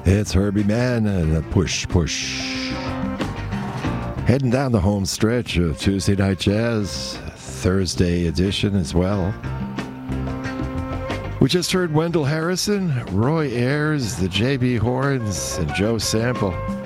It's Herbie Mann and a Push Push. Heading down the home stretch of Tuesday Night Jazz, Thursday edition as well. We just heard Wendell Harrison, Roy Ayers, the J.B. Horns, and Joe Sample.